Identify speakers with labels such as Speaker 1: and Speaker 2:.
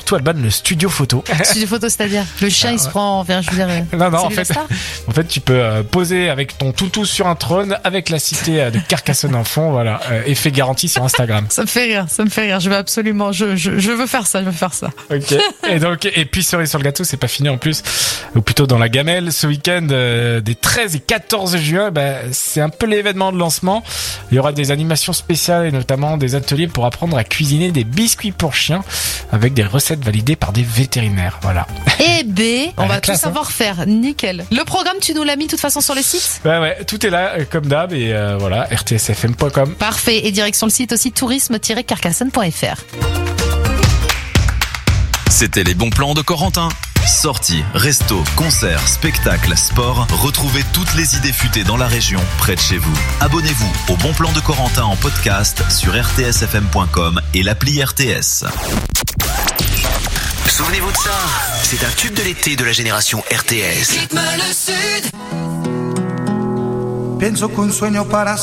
Speaker 1: surtout Alban, le studio photo.
Speaker 2: Studio photo, c'est-à-dire le chien il se prend vers, je veux dire.
Speaker 1: Non, en fait, tu peux poser avec ton toutou sur un trône avec la cité de Carcassonne en fond, voilà, effet garanti sur Instagram.
Speaker 2: Ça me fait rire. Je veux absolument, je veux faire ça,
Speaker 1: Ok. Et puis cerise sur le gâteau, c'est pas fini en plus, ou plutôt dans la gamelle, ce week-end des 13 et 14 juin, c'est un peu l'événement de lancement. Il y aura des animations spéciales et notamment des ateliers pour apprendre à cuisiner des biscuits pour chiens avec des recettes validées par des vétérinaires. Voilà.
Speaker 2: Et B, on va
Speaker 1: classe,
Speaker 2: tout savoir faire. Nickel. Le programme, tu nous l'as mis de toute façon sur le site ?
Speaker 1: Ouais, tout est là comme d'hab et voilà, rtsfm.com.
Speaker 2: Parfait. Et direction le site aussi tourisme-carcassonne.fr.
Speaker 3: C'était les bons plans de Corentin. Sorties, restos, concerts, spectacles, sport, retrouvez toutes les idées futées dans la région, près de chez vous. Abonnez-vous au Bon Plan de Corentin en podcast sur rtsfm.com et l'appli RTS.
Speaker 4: Souvenez-vous de ça, c'est un tube de l'été de la génération RTS.
Speaker 5: Rythme le Sud. Pienso qu'un sueño para